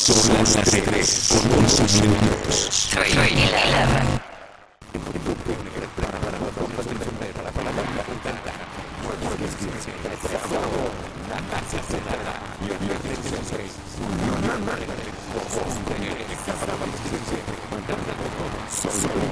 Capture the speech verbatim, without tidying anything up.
Son las tres con once minutos. Three, eleven.